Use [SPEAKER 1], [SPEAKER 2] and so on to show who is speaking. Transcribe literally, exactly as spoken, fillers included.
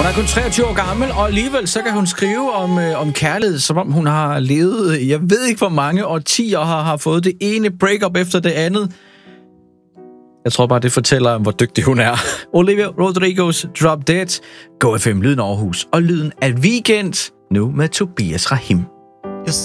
[SPEAKER 1] Hun er kun treogtyve år gammel, og alligevel så kan hun skrive om, øh, om kærlighed, som om hun har levet, jeg ved ikke hvor mange årtier, og har, har fået det ene breakup efter det andet. Jeg tror bare, det fortæller om, hvor dygtig hun er. Olivia Rodrigos Drop Dead, Go F M, lyden af Aarhus, og lyden af Weekend, nu med Tobias Rahim.